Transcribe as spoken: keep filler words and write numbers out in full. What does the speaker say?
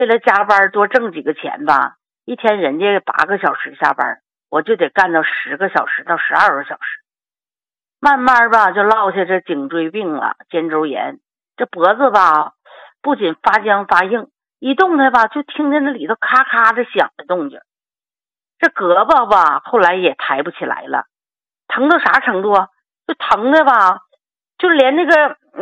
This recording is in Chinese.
为了加班多挣几个钱吧，一天人家八个小时下班，我就得干到十个小时到十二个小时。慢慢吧就落下这颈椎病了，肩周炎，这脖子吧不仅发僵发硬，一动弹吧就听见那里头咔咔的响的动静。这胳膊吧后来也抬不起来了，疼到啥程度啊？就疼的吧就连那个